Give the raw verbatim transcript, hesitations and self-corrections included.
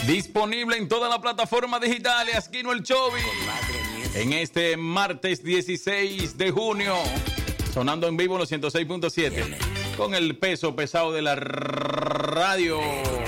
Disponible en todas las plataformas digitales. Asquino el Chovi. En este martes dieciséis de junio. Sonando en vivo en los ciento seis punto siete. Con el peso pesado de la radio.